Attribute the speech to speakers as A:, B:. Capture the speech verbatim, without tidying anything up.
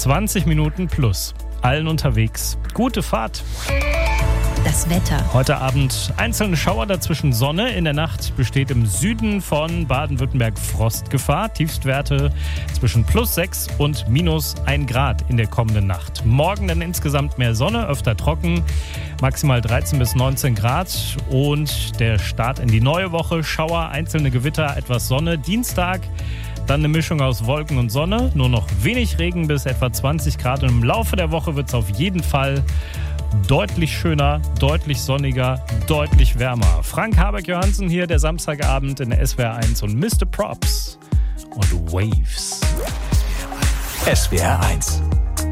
A: zwanzig Minuten plus. Allen unterwegs. Gute Fahrt.
B: Das Wetter.
A: Heute Abend einzelne Schauer, dazwischen Sonne. In der Nacht besteht im Süden von Baden-Württemberg Frostgefahr. Tiefstwerte zwischen plus sechs und minus ein Grad in der kommenden Nacht. Morgen dann insgesamt mehr Sonne, öfter trocken. Maximal dreizehn bis neunzehn Grad. Und der Start in die neue Woche. Schauer, einzelne Gewitter, etwas Sonne. Dienstag dann eine Mischung aus Wolken und Sonne. Nur noch wenig Regen bis etwa zwanzig Grad. Und im Laufe der Woche wird es auf jeden Fall deutlich schöner, deutlich sonniger, deutlich wärmer. Frank Habeck-Johansen hier, der Samstagabend in der S W R eins und Mister Props und Waves.
C: S W R eins